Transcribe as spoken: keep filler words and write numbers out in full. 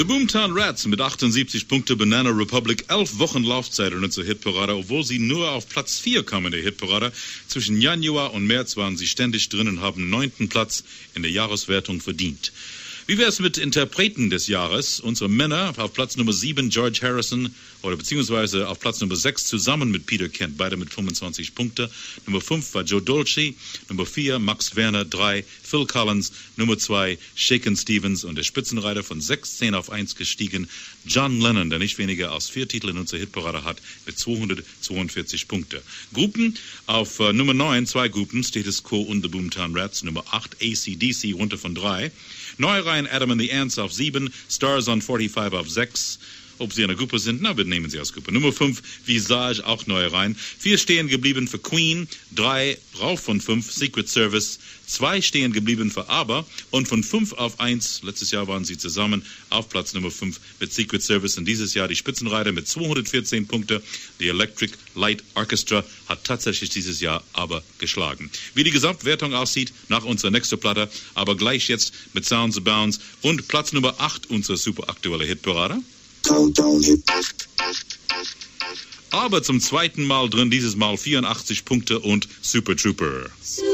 The Boomtown Rats mit achtundsiebzig Punkte, Banana Republic, elf Wochen Laufzeit in unserer Hitparade, obwohl sie nur auf Platz vier kamen in der Hitparade. Zwischen Januar und März waren sie ständig drin und haben neunten Platz in der Jahreswertung verdient. Wie wäre es mit Interpreten des Jahres? Unsere Männer auf Platz Nummer sieben, George Harrison, oder beziehungsweise auf Platz Nummer sechs zusammen mit Peter Kent, beide mit fünfundzwanzig Punkte. Nummer fünf war Joe Dolce, Nummer vier Max Werner, drei Phil Collins, Nummer zwei Shakin' Stevens und der Spitzenreiter von sechzehn auf eins gestiegen, John Lennon, der nicht weniger als vier Titel in unserer Hitparade hat, mit zweihundertzweiundvierzig Punkte. Gruppen auf uh, Nummer neun, zwei Gruppen, Status Quo und The Boomtown Rats, Nummer acht A C D C, runter von drei. Neureihen Adam and the Ants auf sieben, Stars on fünfundvierzig auf sechs. Ob sie eine Gruppe sind, na, wir nehmen sie als Gruppe. Nummer fünf, Visage, auch neue Reihen. Vier stehen geblieben für Queen, drei rauf von fünf, Secret Service, zwei stehen geblieben für ABBA und von fünf auf eins, letztes Jahr waren sie zusammen auf Platz Nummer fünf mit Secret Service und dieses Jahr die Spitzenreiter mit zweihundertvierzehn Punkte. Die Electric Light Orchestra hat tatsächlich dieses Jahr ABBA geschlagen. Wie die Gesamtwertung aussieht, nach unserer nächsten Platte, aber gleich jetzt mit Sounds of Bounds und Platz Nummer acht unserer super aktuelle Hitparade. Countdown Hit. Aber zum zweiten Mal drin, dieses Mal vierundachtzig Punkte und Super Trooper. Super